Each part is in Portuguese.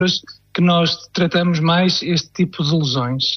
que nós tratamos mais este tipo de lesões.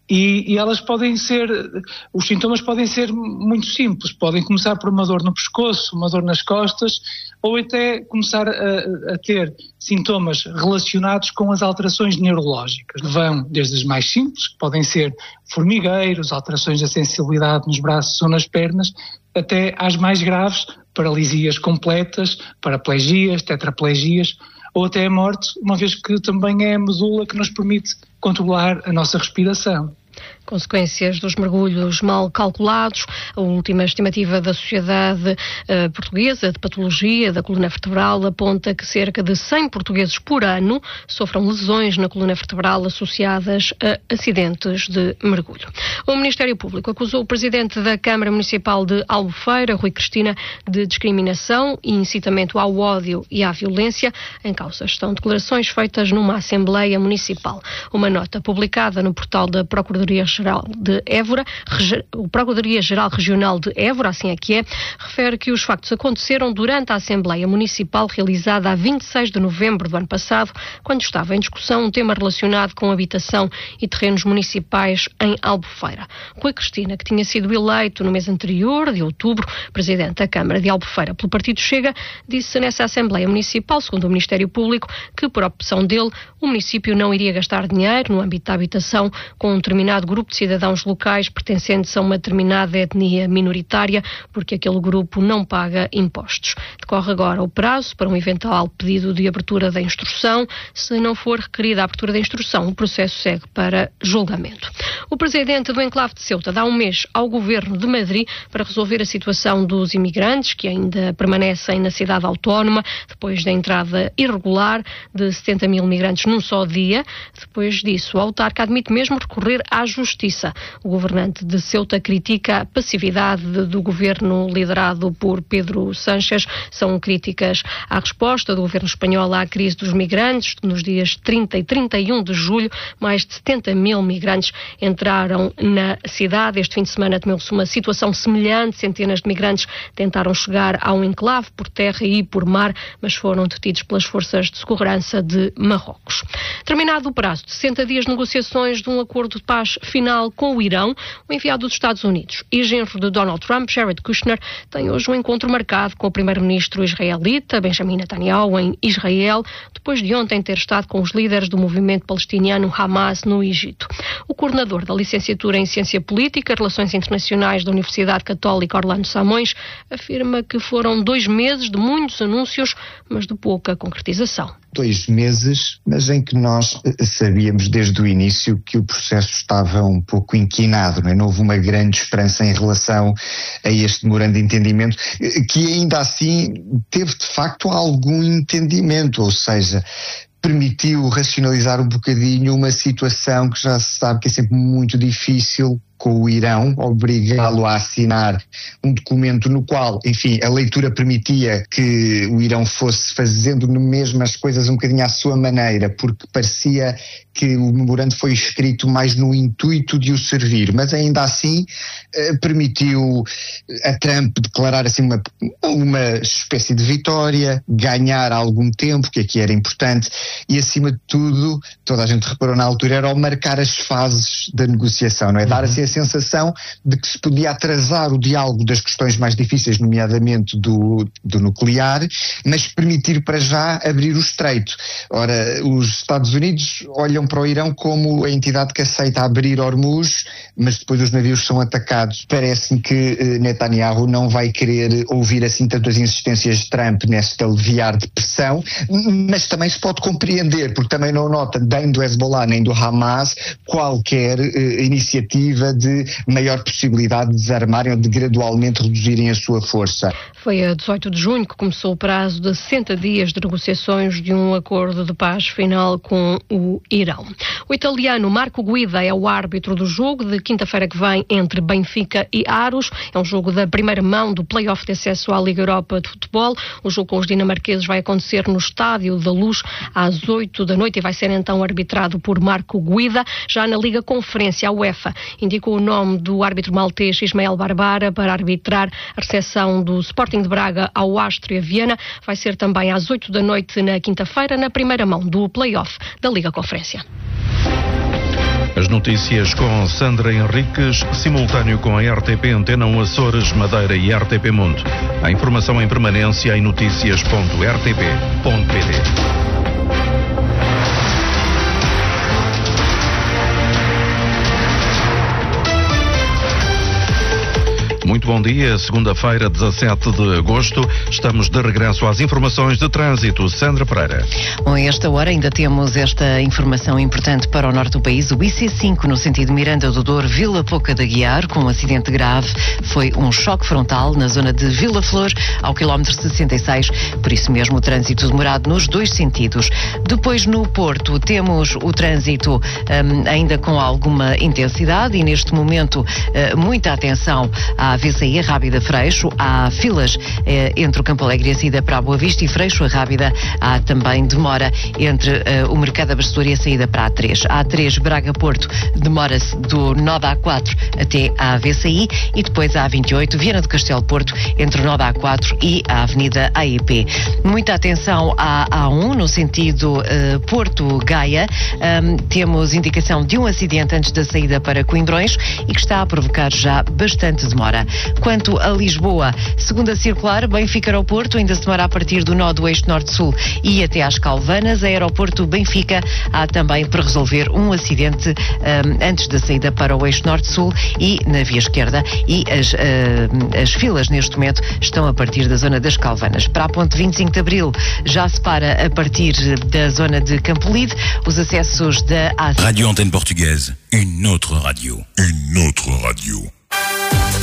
E elas podem ser, os sintomas podem ser muito simples, podem começar por uma dor no pescoço, uma dor nas costas, ou até começar a ter sintomas relacionados com as alterações neurológicas. Vão desde as mais simples, que podem ser formigueiros, alterações da sensibilidade nos braços ou nas pernas, até às mais graves, paralisias completas, paraplegias, tetraplegias, ou até a morte, uma vez que também é a medula que nos permite controlar a nossa respiração. Consequências dos mergulhos mal calculados. A última estimativa da Sociedade Portuguesa de Patologia da Coluna Vertebral aponta que cerca de 100 portugueses por ano sofram lesões na coluna vertebral associadas a acidentes de mergulho. O Ministério Público acusou o Presidente da Câmara Municipal de Albufeira, Rui Cristina, de discriminação e incitamento ao ódio e à violência. Em causa estão declarações feitas numa Assembleia Municipal. Uma nota publicada no portal da Procuradoria-Geral de Évora, o Procuradoria-Geral Regional de Évora, assim é que é, refere que os factos aconteceram durante a Assembleia Municipal realizada a 26 de novembro do ano passado, quando estava em discussão um tema relacionado com habitação e terrenos municipais em Albufeira. Rui Cristina, que tinha sido eleito no mês anterior, de outubro, Presidente da Câmara de Albufeira pelo Partido Chega, disse nessa Assembleia Municipal, segundo o Ministério Público, que por opção dele, o município não iria gastar dinheiro no âmbito da habitação com um determinado grupo de cidadãos locais pertencentes a uma determinada etnia minoritária, porque aquele grupo não paga impostos. Decorre agora o prazo para um eventual pedido de abertura da instrução. Se não for requerida a abertura da instrução, o processo segue para julgamento. O Presidente do Enclave de Ceuta dá um mês ao Governo de Madrid para resolver a situação dos imigrantes que ainda permanecem na cidade autónoma, depois da entrada irregular de 70 mil migrantes num só dia. Depois disso, a autarca admite mesmo recorrer à justiça. O governante de Ceuta critica a passividade do governo liderado por Pedro Sánchez. São críticas à resposta do governo espanhol à crise dos migrantes. Nos dias 30 e 31 de julho, mais de 70 mil migrantes entraram na cidade. Este fim de semana temeu-se uma situação semelhante. Centenas de migrantes tentaram chegar ao enclave por terra e por mar, mas foram detidos pelas forças de segurança de Marrocos. Terminado o prazo de 60 dias de negociações de um acordo de paz final com o Irão, o enviado dos Estados Unidos e genro de Donald Trump, Jared Kushner, tem hoje um encontro marcado com o primeiro-ministro israelita, Benjamin Netanyahu, em Israel, depois de ontem ter estado com os líderes do movimento palestiniano Hamas no Egito. O coordenador da licenciatura em Ciência Política e Relações Internacionais da Universidade Católica Orlando Samões afirma que foram 2 meses de muitos anúncios, mas de pouca concretização. 2 meses, mas em que nós sabíamos desde o início que o processo estava um pouco inquinado, não é? Não houve uma grande esperança em relação a este memorando de entendimento, que ainda assim teve de facto algum entendimento, ou seja, permitiu racionalizar um bocadinho uma situação que já se sabe que é sempre muito difícil com o Irão, obrigá-lo a assinar um documento no qual, enfim, a leitura permitia que o Irão fosse fazendo mesmo as coisas um bocadinho à sua maneira, porque parecia que o memorando foi escrito mais no intuito de o servir, mas ainda assim permitiu a Trump declarar assim uma espécie de vitória, ganhar algum tempo, que aqui era importante, e acima de tudo, toda a gente reparou na altura, era ao marcar as fases da negociação, não é? Dar assim a sensação de que se podia atrasar o diálogo das questões mais difíceis, nomeadamente do nuclear, mas permitir para já abrir o estreito. Ora, os Estados Unidos olham para o Irão como a entidade que aceita abrir Hormuz, mas depois os navios são atacados. Parece-me que Netanyahu não vai querer ouvir assim tantas insistências de Trump neste aliviar de pressão, mas também se pode compreender, porque também não nota nem do Hezbollah nem do Hamas qualquer iniciativa de maior possibilidade de desarmarem ou de gradualmente reduzirem a sua força. Foi a 18 de junho que começou o prazo de 60 dias de negociações de um acordo de paz final com o Irão. O italiano Marco Guida é o árbitro do jogo de quinta-feira que vem entre Benfica e Aros. É um jogo da primeira mão do play-off de acesso à Liga Europa de Futebol. O jogo com os dinamarqueses vai acontecer no Estádio da Luz às 8 da noite e vai ser então arbitrado por Marco Guida. Já na Liga Conferência, a UEFA indicou com o nome do árbitro maltês Ismael Barbara para arbitrar a recepção do Sporting de Braga ao Áustria Viena. Vai ser também às 8 da noite na quinta-feira, na primeira mão do play-off da Liga Conferência. As notícias com Sandra Henriques, simultâneo com a RTP Antena 1 Açores, Madeira e RTP Mundo. A informação em permanência em noticias.rtp.pt. Muito bom dia, segunda-feira, 17 de agosto. Estamos de regresso às informações de trânsito. Sandra Pereira. Bom, a esta hora ainda temos esta informação importante para o norte do país. O IC5, no sentido Miranda do Douro, Vila Pouca de Aguiar, com um acidente grave. Foi um choque frontal na zona de Vila Flor, ao quilómetro 66. Por isso mesmo, o trânsito demorado nos dois sentidos. Depois, no Porto, temos o trânsito ainda com alguma intensidade e, neste momento, muita atenção à VCI Rábida Freixo. Há filas entre o Campo Alegre e a saída para a Boa Vista, e Freixo a Rábida há também demora entre o Mercado Abastador e a saída para a A3. A A3 Braga-Porto demora-se do nó da A4 até à VCI, e depois a A28 Viana do Castelo Porto entre o nó da A4 e a Avenida AEP. Muita atenção à A1 no sentido Porto-Gaia. Temos indicação de um acidente antes da saída para Coimbrões e que está a provocar já bastante demora. Quanto a Lisboa, segunda circular, Benfica-Aeroporto, ainda se demora a partir do nó do eixo norte-sul e até às Calvanas. Aeroporto Benfica, há também para resolver um acidente antes da saída para o eixo norte-sul e na via esquerda, e as filas neste momento estão a partir da zona das Calvanas. Para a ponte 25 de Abril já se para a partir da zona de Campolide. Os acessos da Radio Antenne Portugaise, une autre radio.